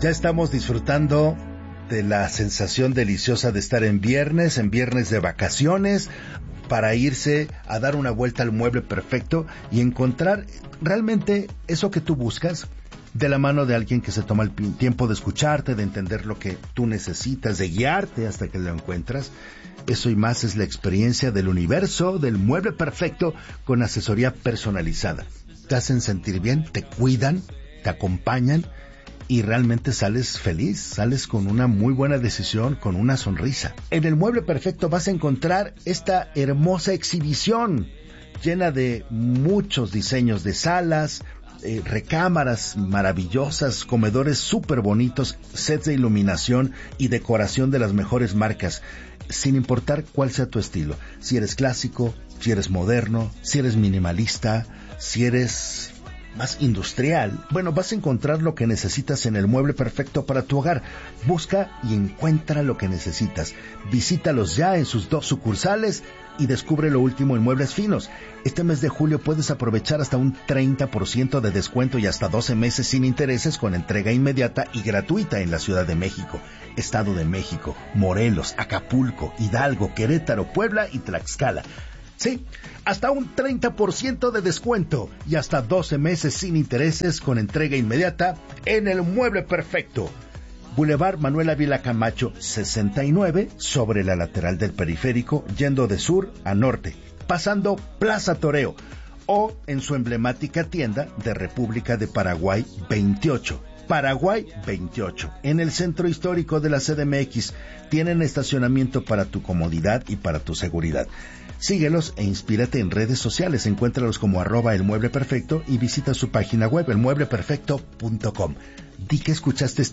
Ya estamos disfrutando de la sensación deliciosa de estar en viernes de vacaciones, para irse a dar una vuelta al Mueble Perfecto y encontrar realmente eso que tú buscas, de la mano de alguien que se toma el tiempo de escucharte, de entender lo que tú necesitas, de guiarte hasta que lo encuentras. Eso y más es la experiencia del universo del Mueble Perfecto, con asesoría personalizada. Te hacen sentir bien, te cuidan, te acompañan y realmente sales feliz, sales con una muy buena decisión, con una sonrisa. En el Mueble Perfecto vas a encontrar esta hermosa exhibición llena de muchos diseños de salas, recámaras maravillosas, comedores súper bonitos, sets de iluminación y decoración de las mejores marcas, sin importar cuál sea tu estilo. Si eres clásico, si eres moderno, si eres minimalista, si eres más industrial, bueno, vas a encontrar lo que necesitas en el Mueble Perfecto para tu hogar. Busca y encuentra lo que necesitas. Visítalos ya en sus 2 sucursales y descubre lo último en muebles finos. Este mes de julio puedes aprovechar hasta un 30% de descuento y hasta 12 meses sin intereses, con entrega inmediata y gratuita en la Ciudad de México, Estado de México, Morelos, Acapulco, Hidalgo, Querétaro, Puebla y Tlaxcala. Sí, hasta un 30% de descuento y hasta 12 meses sin intereses con entrega inmediata en el Mueble Perfecto. Boulevard Manuel Ávila Camacho, 69, sobre la lateral del periférico, yendo de sur a norte, pasando Plaza Toreo, o en su emblemática tienda de República de Paraguay 28. Paraguay 28, en el centro histórico de la CDMX. Tienen estacionamiento para tu comodidad y para tu seguridad. Síguelos e inspírate en redes sociales. Encuéntralos como @elmuebleperfecto y visita su página web, elmuebleperfecto.com. Di que escuchaste